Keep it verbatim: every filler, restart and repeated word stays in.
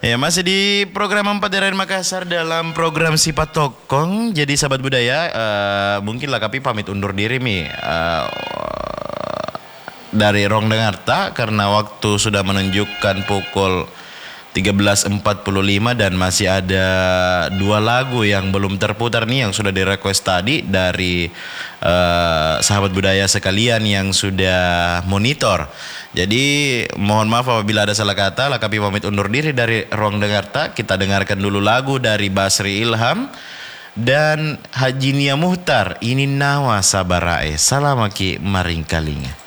Ya, masih di program empat daerah Makassar dalam program Sifat Tokong. Jadi sahabat budaya, uh, mungkin lah kami pamit undur diri mi uh, dari Rong Dengarta karena waktu sudah menunjukkan pukul tiga belas empat puluh lima dan masih ada dua lagu yang belum terputar nih yang sudah di request tadi dari uh, sahabat budaya sekalian yang sudah monitor. Jadi mohon maaf apabila ada salah kata. Lah kami pamit undur diri dari Ruang Dengarta. Kita dengarkan dulu lagu dari Basri Ilham dan Haji Nia Muhtar. Ini Nawa Sabarae. Salamaki maring kalinga.